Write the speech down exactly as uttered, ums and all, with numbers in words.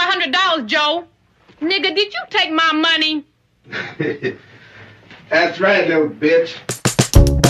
hundred dollars, Joe. Nigga, did you take my money? That's right, little bitch.